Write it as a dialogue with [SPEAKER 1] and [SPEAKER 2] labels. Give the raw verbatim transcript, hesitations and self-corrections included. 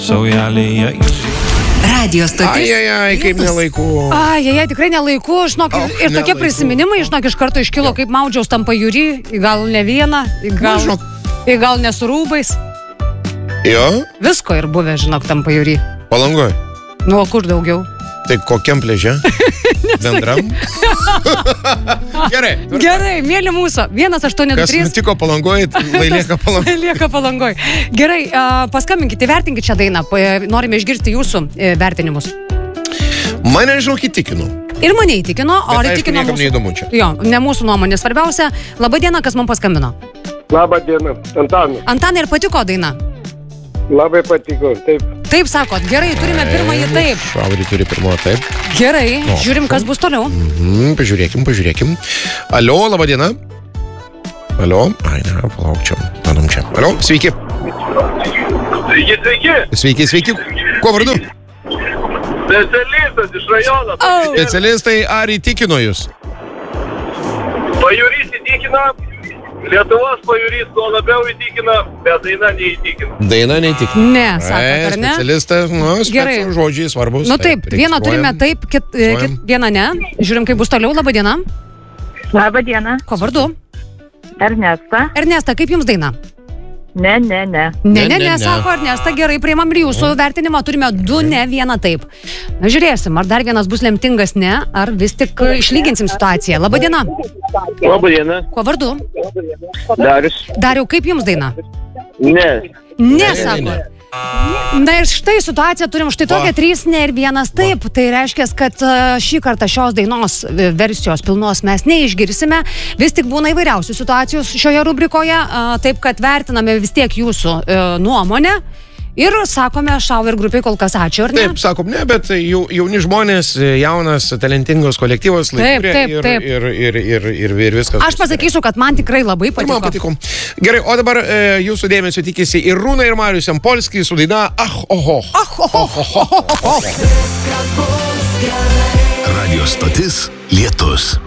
[SPEAKER 1] Saujelėje.
[SPEAKER 2] Radio stotis.
[SPEAKER 3] Ai, ai, ai, kaip nelaiku.
[SPEAKER 4] Ai, ai, ai, tikrai nelaiku, žinok,
[SPEAKER 3] Och,
[SPEAKER 4] ir tokie
[SPEAKER 3] nelaiku.
[SPEAKER 4] prisiminimai, žinok, iš karto iškilo, kaip maudžiaus tam pajūry, gal ne vieną, gal,
[SPEAKER 3] Na, žinok.
[SPEAKER 4] gal ne su rūbais.
[SPEAKER 3] Jo,
[SPEAKER 4] Visko ir buvę, žinok, tam pajūry.
[SPEAKER 3] Palangoj.
[SPEAKER 4] Nu, o kur daugiau?
[SPEAKER 3] Tai kokiam pleže? Bendram? Gerai.
[SPEAKER 4] Gerai, mėly mūsų, vienas aštuoni du
[SPEAKER 3] Kas
[SPEAKER 4] trys.
[SPEAKER 3] nutiko Palangoj, lai lieka Palangoj.
[SPEAKER 4] Lieka Palangoj. Gerai, uh, paskambinkite, vertinkite šią dainą, pa- norime išgirsti jūsų e, vertinimus.
[SPEAKER 3] Mane, žinok, įtikino.
[SPEAKER 4] Ir mane įtikino, o ar
[SPEAKER 3] Bet, aišku,
[SPEAKER 4] įtikino
[SPEAKER 3] niekam neįdomu čia.
[SPEAKER 4] Jo, ne mūsų nuomonė svarbiausia. Labą dieną, kas man paskambino.
[SPEAKER 5] Labą dieną, Antanas.
[SPEAKER 4] Antanai, ir patiko daina?
[SPEAKER 5] Labai patiko, taip.
[SPEAKER 4] Taip sakot, gerai, turime pirmąjį taip.
[SPEAKER 3] Šaurį turi pirmo, taip.
[SPEAKER 4] Gerai,
[SPEAKER 3] O.
[SPEAKER 4] žiūrim, kas bus toliau.
[SPEAKER 3] Mhm, pažiūrėkim, pažiūrėkim. Alio, laba diena. Alio. Ai, ne, palauk čia. Manom čia. Alio, sveiki.
[SPEAKER 6] Sveiki, sveiki.
[SPEAKER 3] Sveiki, sveiki. Kuo vardu?
[SPEAKER 6] Specialistas iš rajono.
[SPEAKER 4] Au.
[SPEAKER 3] Specialistai, ar įtikino jūs?
[SPEAKER 6] Pajūrys įtikina, Lietuvos pajūrys kuo labiau įtikina, bet daina neįtikina.
[SPEAKER 3] Daina neįtikino.
[SPEAKER 4] Ne, sakot, ar ne?
[SPEAKER 3] Specialistas, nu,
[SPEAKER 4] Gerai.
[SPEAKER 3] specų žodžiai svarbus.
[SPEAKER 4] Nu taip, vieną turime taip, kit, e, kit, vieną ne. Žiūrim, kaip bus toliau. Labą dieną.
[SPEAKER 7] Labą dieną,
[SPEAKER 4] Ko vardu?
[SPEAKER 7] Ernesta.
[SPEAKER 4] Ernesta, kaip jums daina?
[SPEAKER 7] Ne, ne, ne.
[SPEAKER 4] Ne,
[SPEAKER 3] Ne,
[SPEAKER 4] ne,
[SPEAKER 3] ne,
[SPEAKER 4] ne,
[SPEAKER 3] ne.
[SPEAKER 4] sako Ernesta, gerai, priimam ir jūsų vertinimą. Turime du ne, vieną taip. Na, žiūrėsim, ar dar vienas bus lemtingas ne, ar vis tik e, išlyginsim situaciją. Labą dieną.
[SPEAKER 6] Labą dieną.
[SPEAKER 4] Kuo vardu?
[SPEAKER 6] Darius.
[SPEAKER 4] Dariau, kaip jums daina?
[SPEAKER 6] Ne.
[SPEAKER 4] Ne,
[SPEAKER 3] ne,
[SPEAKER 4] sako.
[SPEAKER 3] ne.
[SPEAKER 4] Na ir štai situaciją turim štai tokią
[SPEAKER 3] Va.
[SPEAKER 4] trys ne ir vienas taip. Tai reiškia, kad e, šį kartą šios dainos e, versijos pilnos mes neišgirsime. Vis tik būna įvairiausių situacijų šioje rubrikoje, e, taip kad vertiname vis tiek jūsų e, nuomonę. Ir sakome Šauer grupiai kol kas ačiū, ar ne?
[SPEAKER 3] Taip, sakom, ne, bet jau, jauni žmonės, jaunas, talentingos kolektyvas,
[SPEAKER 4] Taip,
[SPEAKER 3] laikūrė
[SPEAKER 4] taip,
[SPEAKER 3] ir,
[SPEAKER 4] taip.
[SPEAKER 3] ir, ir, ir, ir, ir viskas.
[SPEAKER 4] Aš pasakysiu, kad man tikrai labai
[SPEAKER 3] Ir man
[SPEAKER 4] patiko.
[SPEAKER 3] patiko. Gerai, o dabar e, jūsų dėmesio tikisi ir Rūna, ir Marius Empolskis su daina Ach, oho.
[SPEAKER 4] Ach, oho.
[SPEAKER 8] Radio stotis Lietus.